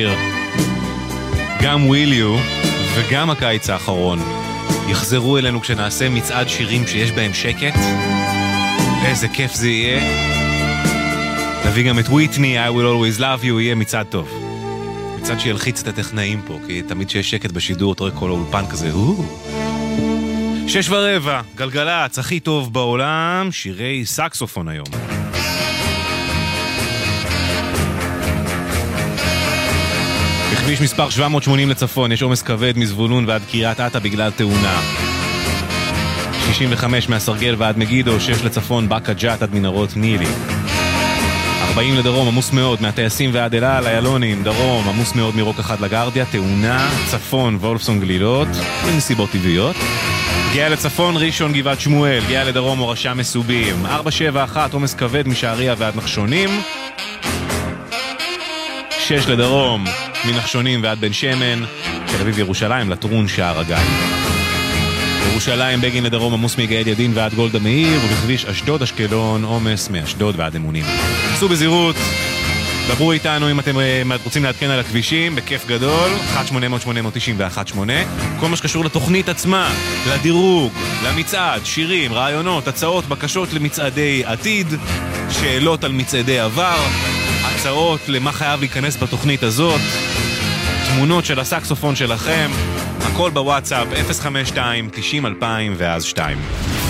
גם Will You וגם הקיץ האחרון יחזרו אלינו כשנעשה מצעד שירים שיש בהם שקט. איזה כיף זה יהיה. נביא גם את וויטני, I will always love you, יהיה מצעד טוב. מצעד שילחיץ את הטכנאים פה, כי תמיד שיש שקט בשידור, תראה כל האולפן כזה, 6:15, גלגלצ, הכי טוב בעולם, שירי סקסופון היום. בכביש מספר 780 לצפון, יש עומס כבד מזבולון ועד קריית אתא בגלל תאונה. 65 מהסרגל ועד מגידו, 6 לצפון, בקה ג'ת עד מנהרות נילי. 40 לדרום, עמוס מאוד, מהטייסים ועד אלה, איילונים, דרום, עמוס מאוד מרוק אחד לגרדיה, תאונה, צפון, וולפסון גלילות, בנסיבות טבעיות. גאה לצפון, ראשון גבעת שמואל, גאה לדרום, הורשה מסובים. 471, עומס כבד משעריה ועד נחשונים. 6 לדרום, מנחשונים ועד בן שמן. תל אביב ירושלים, לטרון שער הגיא. ירושלים, בגין לדרום, עמוס מגעד ידין ועד גולדה מאיר, ובכביש אשדוד אשקלון, עומס מאשדוד ועד אמונים. עשו בזירות, דברו איתנו אם אתם רוצים לעדכן על הכבישים, בכיף גדול, 1-800-891-8. כל מה שקשור לתוכנית עצמה, לדירוג, למצעד, שירים, רעיונות, הצעות, בקשות למצעדי עתיד, שאלות על מצעדי עבר, הצעות למה חייב להיכנס בתוכנית הזאת, תמונות של הסקסופון שלכם, הכל בוואטסאפ 052-90-2000 ואז 2.